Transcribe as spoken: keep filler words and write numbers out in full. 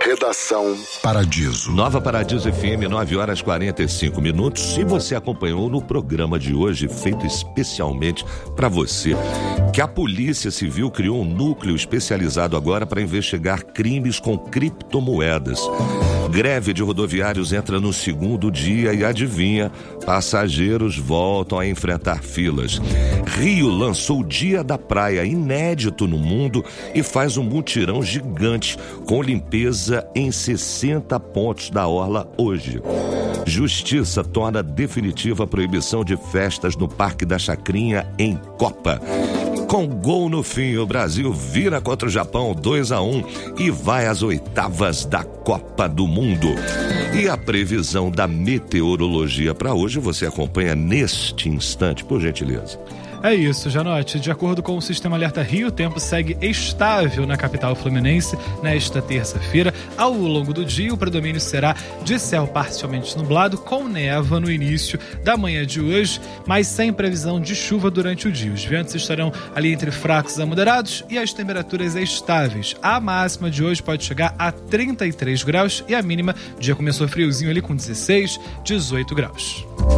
Redação Paradiso. Nova Paradiso F M, nove horas e quarenta e cinco minutos. E você acompanhou no programa de hoje, feito especialmente para você, que a Polícia Civil criou um núcleo especializado agora para investigar crimes com criptomoedas. Greve de rodoviários entra no segundo dia e adivinha, passageiros voltam a enfrentar filas. Rio lançou o Dia da Praia, inédito no mundo, e faz um mutirão gigante com limpeza em sessenta pontos da orla hoje. Justiça torna definitiva a proibição de festas no Parque da Chacrinha em Copa. Com gol no fim, o Brasil vira contra o Japão dois a um e vai às oitavas da Copa do Mundo. E a previsão da meteorologia para hoje você acompanha neste instante, por gentileza. É isso, Janote. De acordo com o Sistema Alerta Rio, o tempo segue estável na capital fluminense nesta terça-feira. Ao longo do dia, o predomínio será de céu parcialmente nublado, com névoa no início da manhã de hoje, mas sem previsão de chuva durante o dia. Os ventos estarão ali entre fracos a moderados e as temperaturas estáveis. A máxima de hoje pode chegar a trinta e três graus e a mínima, o dia começou friozinho ali com dezesseis, dezoito graus.